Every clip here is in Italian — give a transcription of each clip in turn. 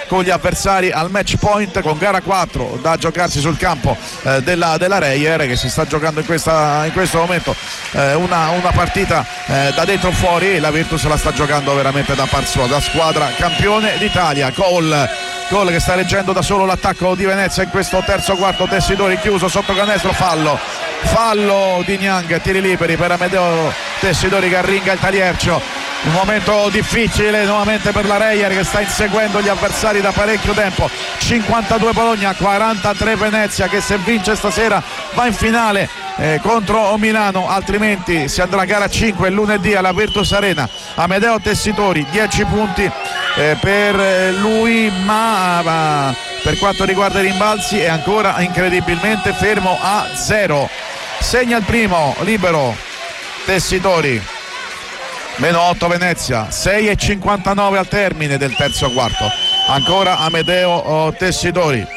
con gli avversari al match point, con gara 4 da giocarsi sul campo della Reyer, che si sta giocando in questo momento una partita da dentro fuori. La Virtus la sta giocando veramente da par sua, da squadra campione d'Italia. Cole che sta reggendo da solo l'attacco di Venezia in questo terzo quarto. Tessidori chiuso sotto canestro, fallo di Niang, tiri liberi per Amedeo Tessidori che arringa il taliercio. Un momento difficile nuovamente per la Reyer, che sta inseguendo gli avversari da parecchio tempo. 52 Bologna, 43 Venezia, che se vince stasera va in finale contro Milano, altrimenti si andrà a gara 5 lunedì alla Virtus Arena. Amedeo Tessitori 10 punti per lui, ma per quanto riguarda i rimbalzi è ancora incredibilmente fermo a 0. Segna il primo libero Tessitori, meno 8 Venezia, 6:59 al termine del terzo quarto. Ancora Amedeo Tessitori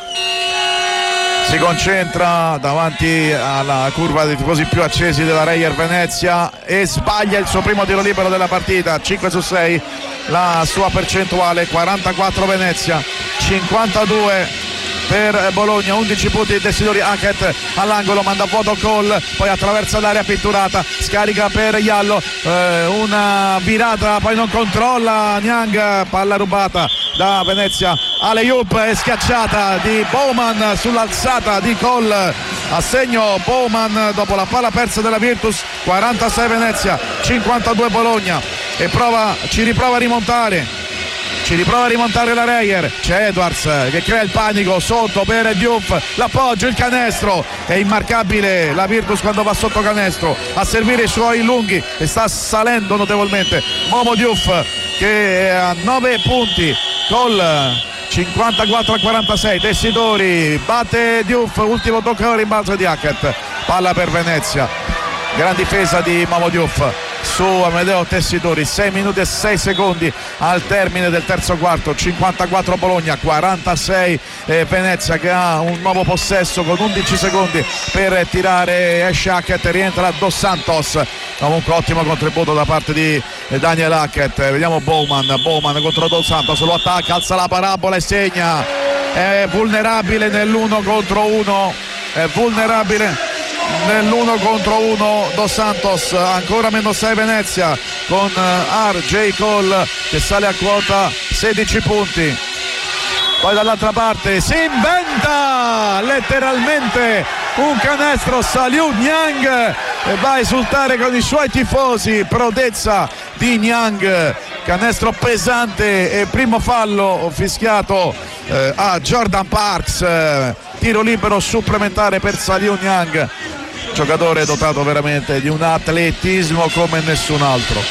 si concentra davanti alla curva dei tifosi più accesi della Reyer Venezia e sbaglia il suo primo tiro libero della partita. 5 su 6 la sua percentuale. 44 Venezia, 52 per Bologna. 11 punti di Tessidori. Hackett all'angolo, manda a vuoto Cole, poi attraversa l'area pitturata, scarica per Iallo, una virata, poi non controlla Niang, palla rubata da Venezia. Alley-oop è schiacciata di Bowman sull'alzata di Cole, a segno Bowman dopo la palla persa della Virtus. 46 Venezia, 52 Bologna, e ci riprova a rimontare la Reyer. C'è Edwards che crea il panico sotto per Diouf, l'appoggio, il canestro. È immarcabile la Virtus quando va sotto canestro a servire i suoi lunghi, e sta salendo notevolmente Momo Diouf, che è a 9 punti. Col 54-46. Tessidori batte Diouf, ultimo tocco, rimbalzo di Hackett, palla per Venezia. Gran difesa di Momo Diouf su Amedeo Tessidori. 6 minuti e 6 secondi al termine del terzo quarto. 54 Bologna, 46 Venezia, che ha un nuovo possesso con 11 secondi per tirare. Esce Hackett, rientra Dos Santos. Comunque ottimo contributo da parte di Daniel Hackett. Vediamo Bowman contro Dos Santos, lo attacca, alza la parabola e segna. È vulnerabile nell'uno contro uno, Dos Santos. Ancora meno 6 Venezia, con R.J. Cole che sale a quota 16 punti. Poi dall'altra parte si inventa letteralmente un canestro Saliu Niang e va a esultare con i suoi tifosi. Prodezza di Niang, canestro pesante e primo fallo fischiato a Jordan Parks. Tiro libero supplementare per Saliu Niang, giocatore dotato veramente di un atletismo come nessun altro,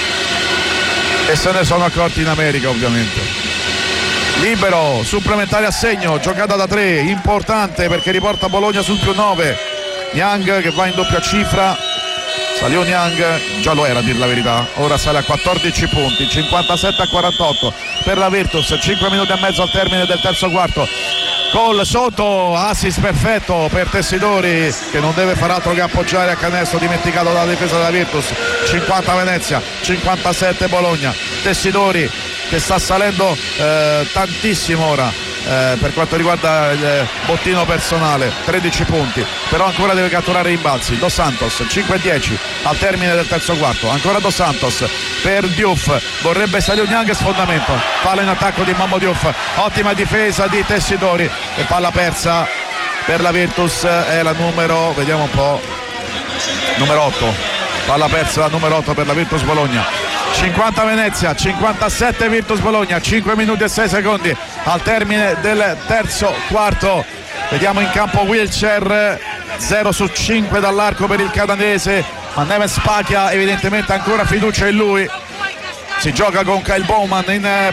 e se ne sono accorti in America ovviamente. Libero supplementare a segno, giocata da 3 importante perché riporta Bologna sul +9. Niang che va in doppia cifra. Saliu Niang già lo era, a dir la verità, ora sale a 14 punti. 57-48 per la Virtus. 5 minuti e mezzo al termine del terzo quarto. Cole sotto, assist perfetto per Tessidori, che non deve far altro che appoggiare a canestro dimenticato dalla difesa della Virtus. 50 Venezia, 57 Bologna. Tessidori che sta salendo tantissimo ora per quanto riguarda il bottino personale, 13 punti, però ancora deve catturare i rimbalzi. Dos Santos, 5-10 al termine del terzo quarto. Ancora Dos Santos per Diouf, vorrebbe Saliu Niang, sfondamento, palla in attacco di Momo Diouf, ottima difesa di Tessidori e palla persa per la Virtus. È la numero, vediamo un po', numero 8, palla persa la numero 8 per la Virtus Bologna. 50 Venezia, 57 Virtus Bologna. 5 minuti e 6 secondi al termine del terzo quarto. Vediamo in campo Wilcher, 0 su 5 dall'arco per il canadese, ma Neven Spacchia evidentemente ancora fiducia in lui. Si gioca con Kyle Bowman in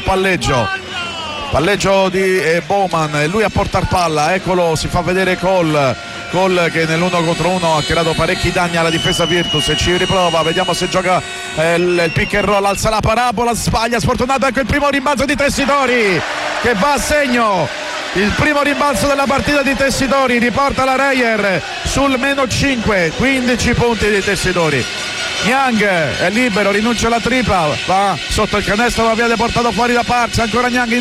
palleggio di Bowman, lui a portar palla. Eccolo, si fa vedere Cole che nell'uno contro uno ha creato parecchi danni alla difesa Virtus e ci riprova. Vediamo se gioca il pick and roll, alza la parabola, sbaglia, sfortunato. Ecco il primo rimbalzo di Tessidori che va a segno. Il primo rimbalzo della partita di Tessidori riporta la Reyer sul -5, 15 punti di Tessidori. Niang è libero, rinuncia alla tripla, va sotto il canestro, va via deportato fuori da Parks. Ancora Niang